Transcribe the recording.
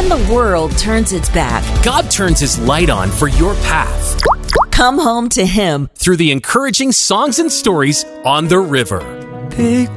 when the world turns its back, God turns His light on for your path. Come home to Him Through the encouraging songs and stories on the river. Pick